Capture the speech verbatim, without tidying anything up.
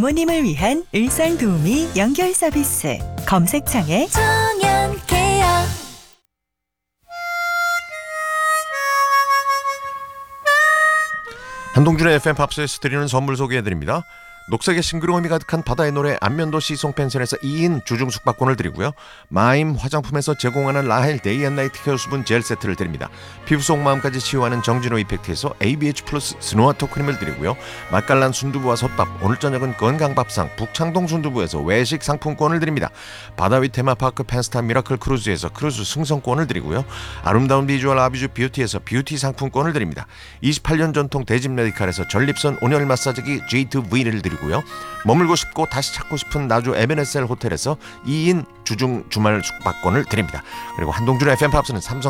부모님을 위한 일상 도우미 연결 서비스. 검색창에 청년케어. 한동준의 에프엠 팝스에서 드리는 선물 소개해드립니다. 녹색의 싱그러움이 가득한 바다의 노래 안면도 시송 펜션에서 이 인 주중 숙박권을 드리고요. 마임 화장품에서 제공하는 라헬 데이 앤 나이트 케어 수분 젤 세트를 드립니다. 피부 속 마음까지 치유하는 정진호 이펙트에서 에이비에이치 플러스 스노와토 크림을 드리고요. 맛깔난 순두부와 솥밥, 오늘 저녁은 건강밥상 북창동 순두부에서 외식 상품권을 드립니다. 바다 위 테마파크 펜스타 미라클 크루즈에서 크루즈 승선권을 드리고요. 아름다운 비주얼 아비주 뷰티에서 뷰티 상품권을 드립니다. 이십팔 년 전통 대진 메디칼에서 전립선 온열 마사지기 제이 투 브이를 드립니다. 드리고요. 머물고 싶고 다시 찾고 싶은 나주 에베네셀 호텔에서 이 인 주중 주말 숙박권을 드립니다. 그리고 한동준의 에프엠 팝스는 삼성